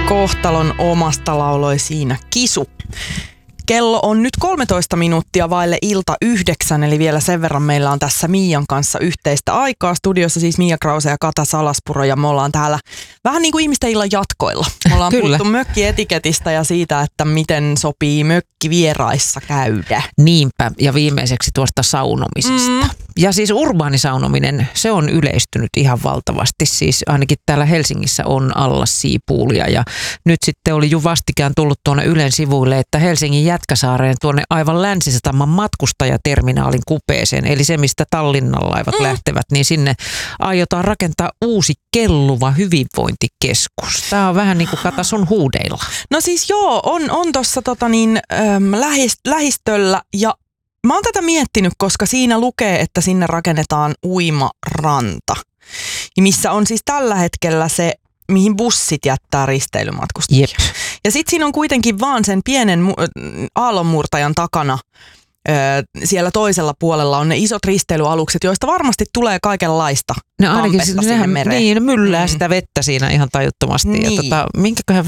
Kohtalon omasta lauloi siinä Kisu. Kello on nyt 13 minuuttia vaille ilta 9, eli vielä sen verran meillä on tässä Miian kanssa yhteistä aikaa. Studiossa siis Mia Krause ja Kata Salaspuro, ja me ollaan täällä vähän niin kuin ihmisten illan jatkoilla. Me ollaan puhuttu mökkietiketistä ja siitä, että miten sopii mökkivieraissa käydä. Niinpä, ja viimeiseksi tuosta saunomisesta. Ja siis urbaanisaunominen, se on yleistynyt ihan valtavasti. Siis ainakin täällä Helsingissä on Allas-Siipuulia, ja nyt sitten oli jo vastikään tullut tuonne Ylen sivuille, että Helsingin Jätkäsaareen tuonne aivan Länsisataman matkustajaterminaalin kupeeseen, eli se mistä Tallinnan laivat lähtevät, niin sinne aiotaan rakentaa uusi kelluva hyvinvointikeskus. Tämä on vähän niin kuin Kata sun huudeilla. No siis joo, on tuossa lähistöllä, ja mä oon tätä miettinyt, koska siinä lukee, että sinne rakennetaan uimaranta, missä on siis tällä hetkellä se, mihin bussit jättää risteilymatkustajia. Jep. Ja sitten siinä on kuitenkin vaan sen pienen aallonmurtajan takana, siellä toisella puolella on ne isot risteilyalukset, joista varmasti tulee kaikenlaista kampetta sinne mereen. Niin, myllää sitä vettä siinä ihan tajuttomasti. Niin. Ja minkäköhän